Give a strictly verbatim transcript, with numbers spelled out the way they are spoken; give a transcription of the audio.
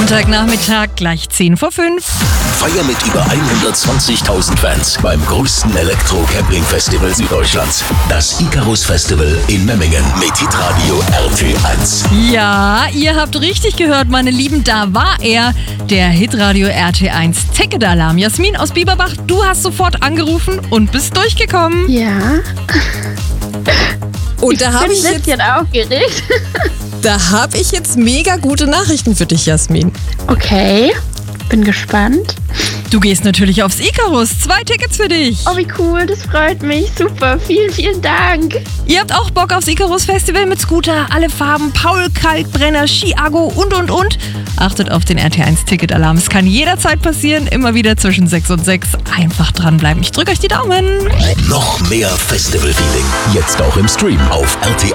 Montagnachmittag, gleich zehn vor fünf. Feier mit über hundertzwanzigtausend Fans beim größten Elektro-Camping-Festival Süddeutschlands. Das Icarus Festival in Memmingen mit Hitradio R T eins. Ja, ihr habt richtig gehört, meine Lieben, da war er, der Hitradio R T eins Ticketalarm. Jasmin aus Bieberbach, du hast sofort angerufen und bist durchgekommen. Ja. Und da habe bin ich ein jetzt, bisschen aufgeregt. da habe ich jetzt mega gute Nachrichten für dich, Jasmin. Okay, bin gespannt. Du gehst natürlich aufs Icarus. Zwei Tickets für dich. Oh, wie cool, das freut mich. Super, vielen, vielen Dank. Ihr habt auch Bock aufs Icarus Festival mit Scooter, alle Farben, Paul, Kalkbrenner, Ski-Ago und, und, und. Achtet auf den R T eins Ticketalarm. Es kann jederzeit passieren, immer wieder zwischen sechs und sechs. Einfach dranbleiben. Ich drücke euch die Daumen. Noch mehr Festival-Feeling. Jetzt auch im Stream auf r t